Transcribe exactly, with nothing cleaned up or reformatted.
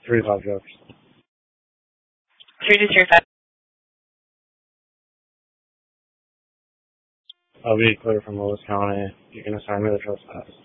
Three to five jokes. Three to three five. I'll be clear from Lewis County. You can assign me the trespass.